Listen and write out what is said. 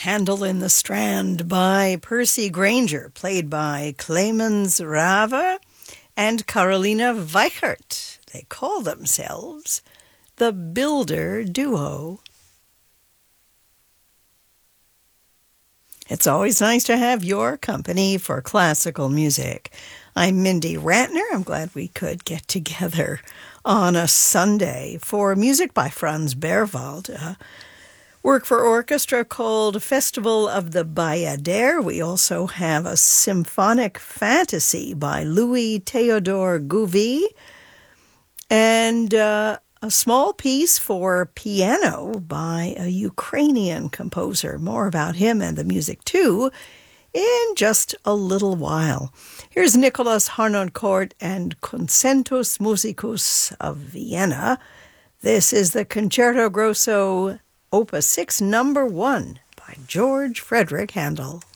Handel in the Strand by Percy Grainger, played by Clemens Rava and Carolina Weichert. They call themselves the Builder Duo. It's always nice to have your company for classical music. I'm Mindy Ratner. I'm glad we could get together on a Sunday for music by Franz Berwald, a work for orchestra called Festival of the Bayadère. We also have a symphonic fantasy by Louis Theodore Gouvy, and a small piece for piano by a Ukrainian composer. More about him and the music, too, in just a little while. Here's Nicholas Harnoncourt and Concertus Musicus of Vienna. This is the Concerto Grosso Opus 6, number 1, by George Frederick Handel.